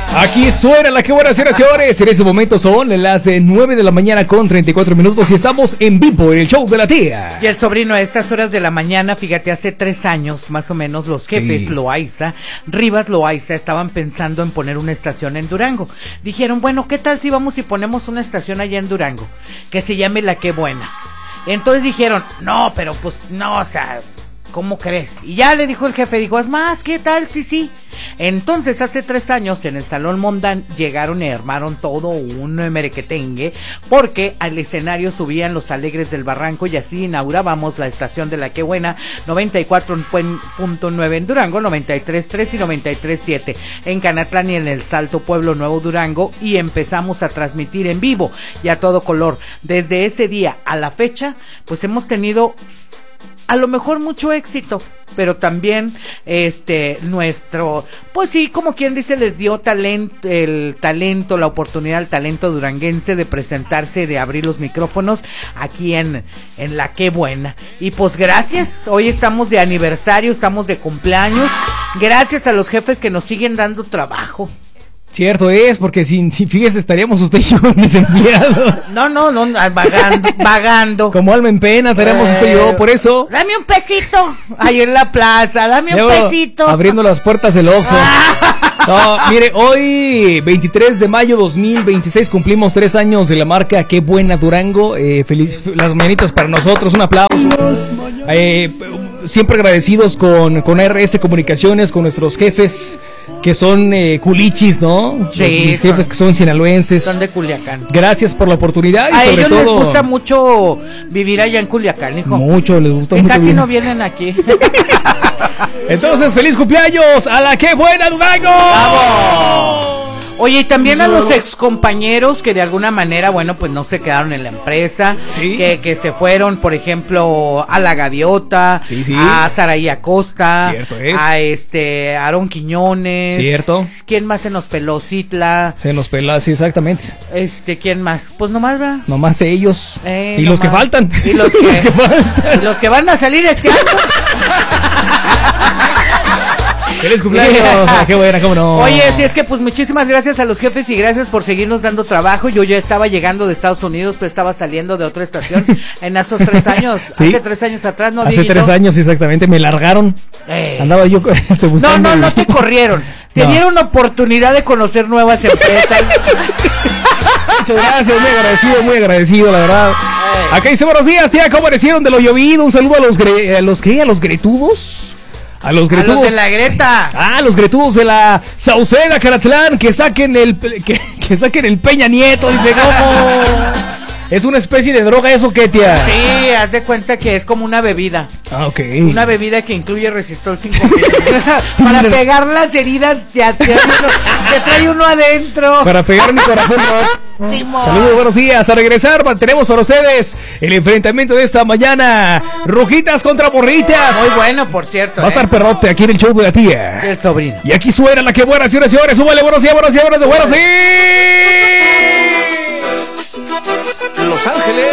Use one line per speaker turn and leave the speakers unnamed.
Aquí suena la que buena, señoras y señores. En este momento son las 9 de la mañana con 34 minutos y estamos en vivo en el show de la tía.
Y el sobrino, a estas horas de la mañana, fíjate, hace 3 años más o menos, los jefes Loaiza, Rivas Loaiza, estaban pensando en poner una estación en Durango. Dijeron, bueno, ¿qué tal si vamos y ponemos una estación allá en Durango? Que se llame La Qué Buena. Entonces dijeron, no, pero pues no, o sea, ¿cómo crees? Y ya le dijo el jefe, dijo, es más, ¿qué tal? Sí. Entonces, hace 3 años, en el Salón Mondán, llegaron y armaron todo un merequetengue, porque al escenario subían los Alegres del Barranco, y así inaugurábamos la estación de La Qué Buena, 94.9 en Durango, 93.3 y 93.7 en Canatlán y en el Salto Pueblo Nuevo Durango, y empezamos a transmitir en vivo y a todo color. Desde ese día a la fecha, pues hemos tenido a lo mejor mucho éxito, pero también nuestro, pues sí, como quien dice, les dio la oportunidad al talento duranguense de presentarse, de abrir los micrófonos aquí en La Qué Buena. Y pues gracias, hoy estamos de aniversario, estamos de cumpleaños, gracias a los jefes que nos siguen dando trabajo.
Cierto es, porque sin fíjese, estaríamos usted y yo desempleados.
No, vagando.
Como alma en pena estaríamos usted y yo, por eso.
Dame un pesito, ahí en la plaza, dame un pesito.
Abriendo las puertas del Oxxo. No, mire, hoy 23 de mayo 2026 cumplimos 3 años de la marca Qué Buena Durango. Feliz, las mañanitas para nosotros, un aplauso. Siempre agradecidos con RS Comunicaciones, con nuestros jefes que son culichis, ¿no?
Sí,
mis jefes que son sinaloenses.
Son de Culiacán.
Gracias por la oportunidad y
a
sobre
ellos
todo,
les gusta mucho vivir allá en Culiacán, hijo.
Mucho, les gusta
que
mucho.
Casi
vivir.
no vienen aquí.
Entonces, feliz cumpleaños a La Qué Buena Durango.
¡Bravo! Oye, y también a los excompañeros que de alguna manera, bueno, pues no se quedaron en la empresa,
¿sí?
que se fueron, por ejemplo, a La Gaviota,
sí.
a Saraí Acosta,
Cierto es.
a Aarón Quiñones,
cierto.
¿Quién más se nos peló? Citla.
Se nos peló, sí, exactamente.
¿Quién más? Pues nomás va.
Nomás ellos. Y
nomás.
los que faltan.
Y los que,
los que faltan.
Y los que van a salir este año.
¡Feliz cumpleaños! ¡Qué buena, cómo no!
Oye, sí, es que pues muchísimas gracias a los jefes y gracias por seguirnos dando trabajo. Yo ya estaba llegando de Estados Unidos, pero estaba saliendo de otra estación en esos 3 años. ¿Sí? Hace 3 años atrás, ¿no?
Hace 3 años, exactamente, me largaron. Andaba yo buscando.
No te corrieron. Te dieron oportunidad de conocer nuevas empresas.
Muchas gracias, muy agradecido, la verdad. Acá dice, buenos días, tía, ¿cómo amanecieron de lo llovido? Un saludo a los gretudos. A los gretudos.
A los de la Greta.
Los gretudos de la Sauceda, Caratlán, que saquen el Peña Nieto, dice, ¿cómo? ¿Es una especie de droga eso qué, tía?
Sí, haz de cuenta que es como una bebida.
Ok.
Una bebida que incluye Resistol 5000. Para pegar las heridas te trae uno adentro.
Para pegar mi corazón, ¿no?
Simón.
Saludos, buenos días. A regresar, tenemos para ustedes el enfrentamiento de esta mañana. Rojitas contra Morritas.
Muy bueno, por cierto.
Va a estar perrote aquí en el show de la tía.
El sobrino.
Y aquí suena La Qué Buena, señores y señores. Súbale, buenos días.
Los Ángeles